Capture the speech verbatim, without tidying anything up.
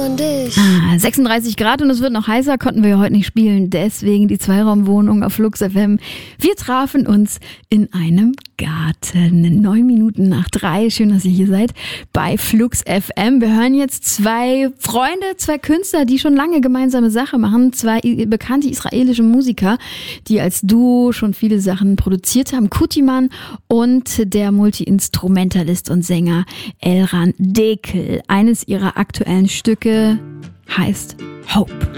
an dich. Ah, sechsunddreißig Grad und es wird noch heißer, konnten wir ja heute nicht spielen. Deswegen die Zweiraumwohnung auf Flux F M. Wir trafen uns in einem Garten. Neun Minuten nach drei. Schön, dass ihr hier seid bei Flux F M. Wir hören jetzt zwei Freunde, zwei Künstler, die schon lange gemeinsame Sache machen. Zwei bekannte israelische Musiker, die als Duo schon viele Sachen produziert haben. Kutiman und der Multi-Instrumentalist und Sänger Elran Dekel. Eines ihrer aktuellen Stücke heißt Hope.